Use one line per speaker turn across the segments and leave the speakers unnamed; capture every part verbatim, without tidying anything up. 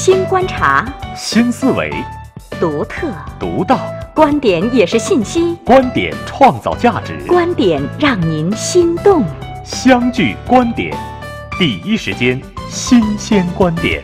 新观察，
新思维，
独特、
独到，
观点也是信息，
观点创造价值，
观点让您心动。
相聚观点，第一时间新鲜观点。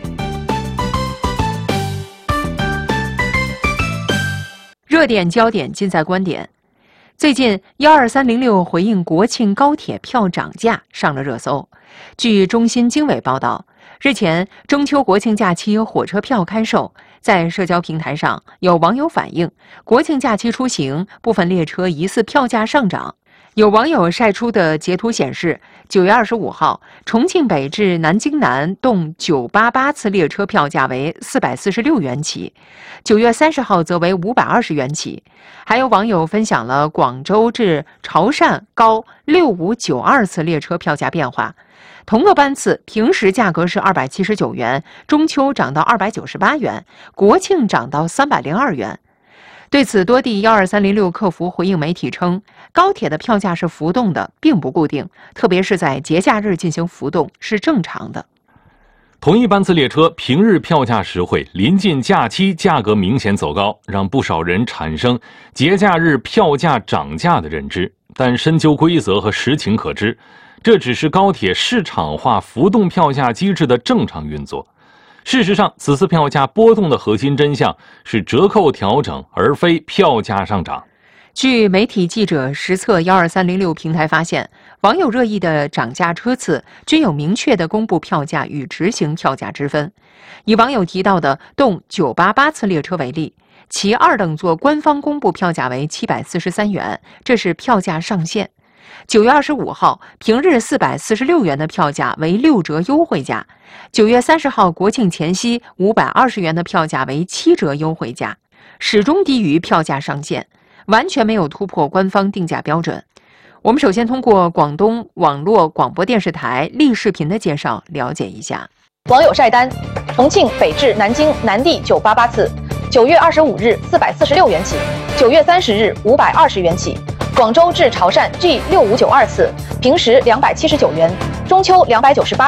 热点焦点尽在观点。最近，幺二三零六回应国庆高铁票涨价上了热搜。据中新经纬报道，日前中秋国庆假期火车票开售，在社交平台上有网友反映，国庆假期出行部分列车疑似票价上涨。有网友晒出的截图显示，九月二十五号，重庆北至南京南动九八八次列车票价为四百四十六元起，九月三十号则为五百二十元起。还有网友分享了广州至潮汕高六五九二次列车票价变化。同个班次，平时价格是二百七十九元，中秋涨到二百九十八元，国庆涨到三百零二元。对此，多地幺二三零六客服回应媒体称，高铁的票价是浮动的，并不固定，特别是在节假日进行浮动是正常的。
同一班次列车平日票价实惠，临近假期价格明显走高，让不少人产生节假日票价涨价的认知。但深究规则和实情可知，这只是高铁市场化浮动票价机制的正常运作。事实上，此次票价波动的核心真相是折扣调整，而非票价上涨。
据媒体记者实测幺二三零六平台发现，网友热议的涨价车次均有明确的公布票价与执行票价之分。以网友提到的动九八八次列车为例，其二等座官方公布票价为七百四十三元，这是票价上限。九月二十五号，平日四百四十六元的票价为六折优惠价；九月三十号国庆前夕，五百二十元的票价为七折优惠价，始终低于票价上限，完全没有突破官方定价标准。我们首先通过广东网络广播电视台立视频的介绍了解一下。
网友晒单，重庆北至南京南地九八八次，九月二十五日四百四十六元起，九月三十日五百二十元起。广州至潮汕 G 六五九二次，平时两百七十九元，中秋两百九十八。